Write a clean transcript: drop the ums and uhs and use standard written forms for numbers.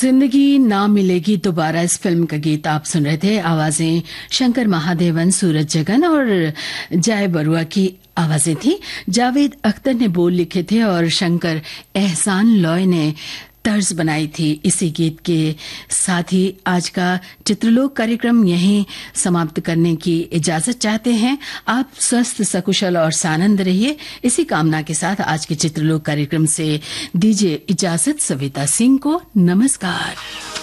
जिंदगी ना मिलेगी दोबारा इस फिल्म का गीत आप सुन रहे थे। आवाजें शंकर महादेवन, सूरज जगन और जय बरुआ की आवाजें थी। जावेद अख्तर ने बोल लिखे थे और शंकर एहसान लॉय ने तर्ज बनाई थी। इसी गीत के साथ ही आज का चित्रलोक कार्यक्रम यहीं समाप्त करने की इजाजत चाहते हैं। आप स्वस्थ, सकुशल और सानंद रहिए। इसी कामना के साथ आज के चित्रलोक कार्यक्रम से दीजिए इजाजत। सविता सिंह को नमस्कार।